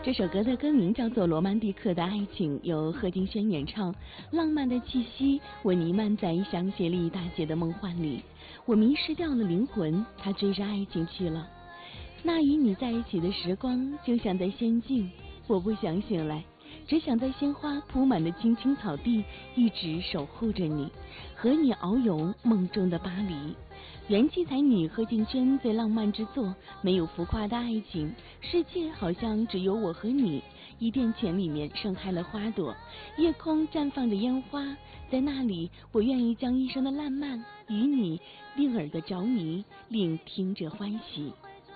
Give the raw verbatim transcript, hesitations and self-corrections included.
这首歌的歌名叫做《罗曼蒂克的爱情》，由贺金轩演唱。浪漫的气息，我弥漫在香榭丽大街的梦幻里，我迷失掉了灵魂，他追着爱情去了。那与你在一起的时光，就像在仙境，我不想醒来，只想在鲜花铺满的青青草地，一直守护着你，和你遨游梦中的巴黎。元气才女贺敬轩最浪漫之作，没有浮夸的爱情，世界好像只有我和你。伊甸泉里面盛开了花朵，夜空绽放着烟花，在那里我愿意将一生的烂漫与你令耳的着迷，令听者欢喜。